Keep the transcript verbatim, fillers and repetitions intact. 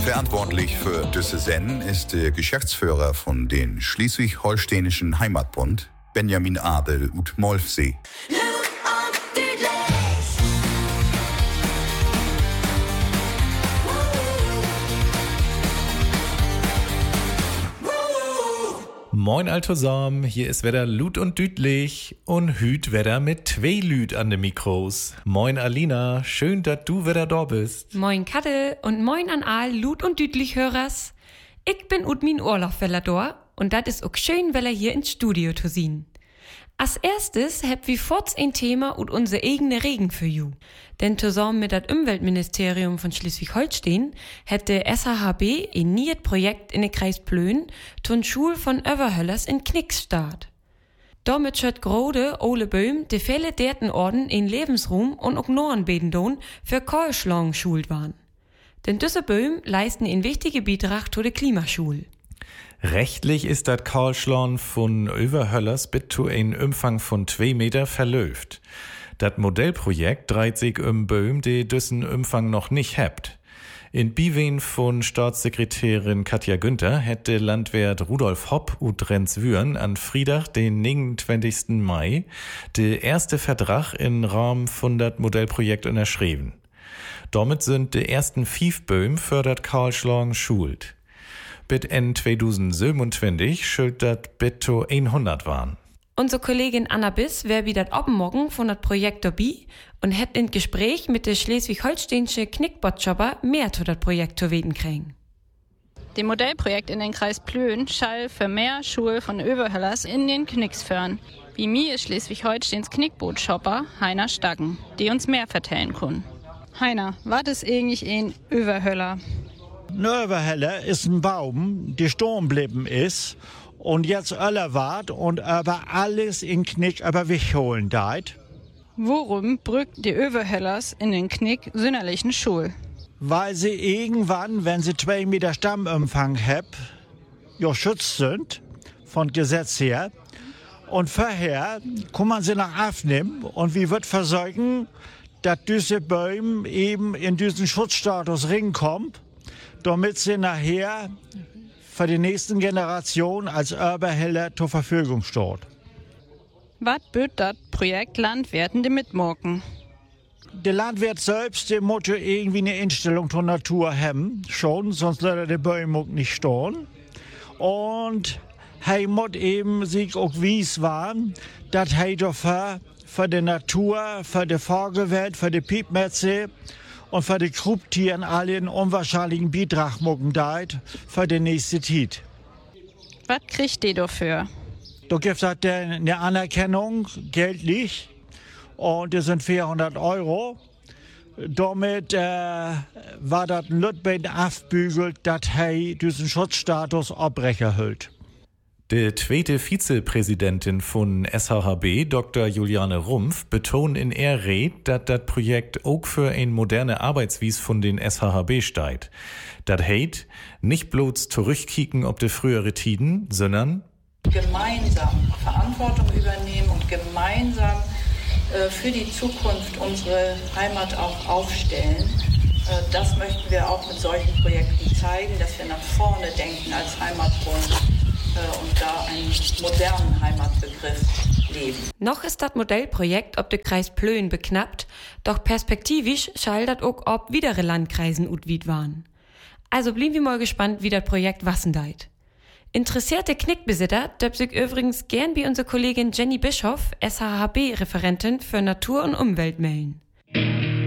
Verantwortlich für diese Sendung ist der Geschäftsführer von den Schleswig-Holsteinischen Heimatbund, Benjamin Abel ut Molfsee. Moin Altosam, hier ist wieder Lut und Dütlich und Hüt wieder mit zwei Lüt an den Mikros. Moin Alina, schön, dass du wieder da bist. Moin Kattel und moin an all Lut und Dütlich Hörers. Ich bin ut min Urlaub wieder da und das ist auch schön, weil er hier ins Studio zu sehen. Als erstes hab wir forts ein Thema und unsere eigene Regen für you. Denn zusammen mit das Umweltministerium von Schleswig-Holstein hätte S H H B ein neues Projekt in den Kreis Plön zur Schule von Överhöllers in Knicks start. Damit schött Grode Ole Böhm de viele derten Orden in Lebensruhm und auch Nornbedendon für Keulschlang schult waren. Denn diese Böhm leisten einen wichtigen Beitrag zu der Klimaschule. Rechtlich ist das Kahlschlon von Överhöllers bis zu einem Umfang von zwei Meter verlöft. Das Modellprojekt dreht sich um Böhm, die diesen Umfang noch nicht habt. In Biwen von Staatssekretärin Katja Günther hätte Landwirt Rudolf Hopp und Renz Würen an Friedach, den neunundzwanzigsten Mai, der erste Vertrag im Rahmen von das Modellprojekt unterschrieben. Damit sind die ersten fünf Böhm für das Kahlschlon schult. Bis in zweitausendsiebenundzwanzig schuld dat bis zu hundert waren. Unsere Kollegin Anna Biss wär wie dat Oppenmorgen von dat Projekt dabei und hätt in Gespräch mit der schleswig-holsteinische Knickbotschopper mehr zu dat Projekt zu reden kriegen. Dem Modellprojekt in den Kreis Plön schall für mehr Schule von Överhöllers in den Knicks föhren. Wie mir ist Schleswig-Holsteins Knickbotschopper Heiner Staggen, die uns mehr vertellen können. Heiner, was ist eigentlich ein Överhöller? Ein Överhöller ist ein Baum, der stehen geblieben ist und jetzt öller wart und aber alles in Knick aber wegholen deit. Worum brückt die Överhöllers in den Knick sünderlichen Schul? Weil sie irgendwann, wenn sie zwei Meter Stammumfang haben, ja schützt sind, von Gesetz her. Und vorher kann man sie nach aufnehmen und wie wird versorgen, dass diese Bäume eben in diesen Schutzstatus rinkommen, damit sie nachher für die nächsten Generationen als Överhöller zur Verfügung steht. Was böt das Projekt Landwirten die mitmorken? Der Landwirt selbst, der muss ja irgendwie eine Einstellung zur Natur haben, schon, sonst würde der Bäume nicht stehen. Und er muss eben sich auch wies waren, dass er dafür für die Natur, für die Vogelwelt, für die Piepmetze und für die Kruptieren alle einen unwahrscheinlichen Beitrag machen deit für die nächste Zeit. Was kriegt die dafür? Da gibt es eine Anerkennung, geldlich, und das sind vierhundert Euro. Damit äh, war das ein Lütbein aufbügelt, dass er diesen Schutzstatus abbrechen hält. Die zweite Vizepräsidentin von S H H B, Doktor Juliane Rumpf, betont in ihrer Rede, dass das Projekt auch für ein moderne Arbeitswies von den S H H B steigt. Das heißt, nicht bloß zurückkicken auf die frühere Tiden, sondern gemeinsam Verantwortung übernehmen und gemeinsam äh, für die Zukunft unsere Heimat auch aufstellen. Äh, das möchten wir auch mit solchen Projekten zeigen, dass wir nach vorne denken als Heimatbund und da einen modernen Heimatbegriff leben. Noch ist das Modellprojekt ob der Kreis Plön beknappt, doch perspektivisch schall dat auch ob widere Landkreisen utwied waren. Also blieben wir mal gespannt, wie das Projekt wassen deit. Interessierte Knickbesitzer dürfen sich übrigens gern bei unserer Kollegin Jenny Bischoff, S H H B-Referentin für Natur und Umwelt melden.